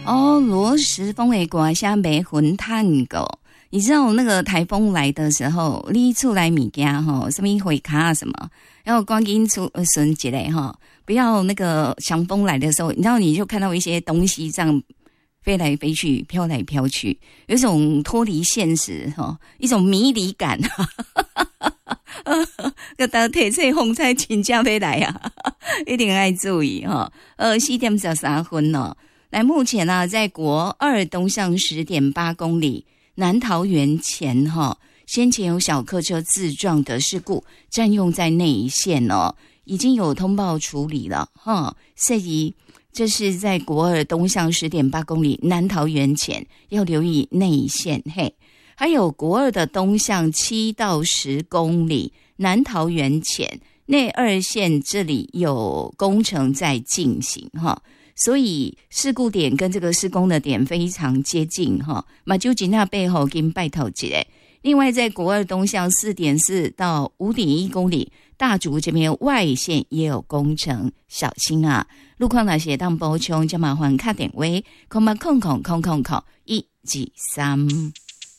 哦，罗时丰的歌声没魂探狗。你知道那个台风来的时候，你出来物件吼，什么回卡什么，然后赶紧存起来哈，不要那个强风来的时候，你知道你就看到一些东西这样飞来飞去，飘来飘去，有一种脱离现实哈，一种迷离感。个到体测风彩真正要来啊，一定要注意哈。4点13分哦。来，目前呢、在国二东向10.8公里。南桃园前先前有小客车自撞的事故，占用在内一线哦，已经有通报处理了所以这是在国二东向10.8公里南桃园前，要留意内一线。嘿，还有国二的东向7到10公里南桃园前内二线，这里有工程在进行所以事故点跟这个施工的点非常接近马就吉那背后跟拜头一下。另外在国二东向4.4到5.1公里大竹这边外线也有工程，小心啊。路况那些当补充就麻烦打电话08000000123。